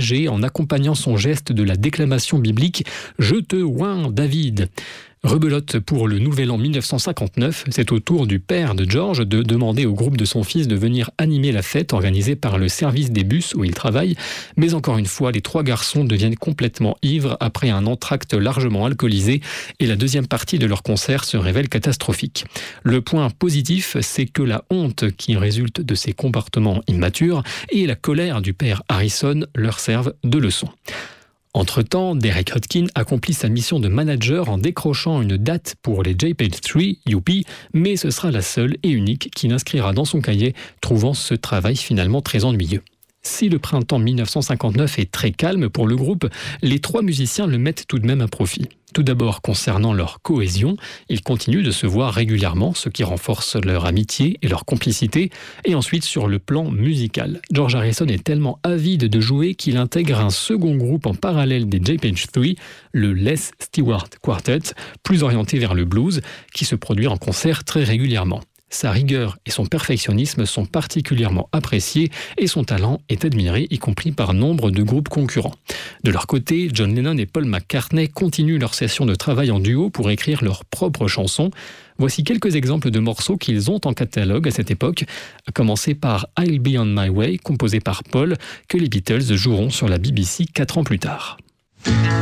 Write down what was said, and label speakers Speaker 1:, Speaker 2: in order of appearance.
Speaker 1: engagé en accompagnant son geste de la déclamation biblique « Je te oins, David ». Rebelote pour le nouvel an 1959, c'est au tour du père de George de demander au groupe de son fils de venir animer la fête organisée par le service des bus où il travaille. Mais encore une fois, les trois garçons deviennent complètement ivres après un entracte largement alcoolisé et la deuxième partie de leur concert se révèle catastrophique. Le point positif, c'est que la honte qui résulte de ces comportements immatures et la colère du père Harrison leur servent de leçon. Entre-temps, Derek Hodkin accomplit sa mission de manager en décrochant une date pour les JPEG 3, youpi, mais ce sera la seule et unique qu'il inscrira dans son cahier, trouvant ce travail finalement très ennuyeux. Si le printemps 1959 est très calme pour le groupe, les trois musiciens le mettent tout de même à profit. Tout d'abord concernant leur cohésion, ils continuent de se voir régulièrement, ce qui renforce leur amitié et leur complicité, et ensuite sur le plan musical. George Harrison est tellement avide de jouer qu'il intègre un second groupe en parallèle des JPEG 3, le Les Stewart Quartet, plus orienté vers le blues, qui se produit en concert très régulièrement. Sa rigueur et son perfectionnisme sont particulièrement appréciés et son talent est admiré, y compris par nombre de groupes concurrents. De leur côté, John Lennon et Paul McCartney continuent leur session de travail en duo pour écrire leurs propres chansons. Voici quelques exemples de morceaux qu'ils ont en catalogue à cette époque, à commencer par I'll Be On My Way, composé par Paul, que les Beatles joueront sur la BBC 4 ans plus tard.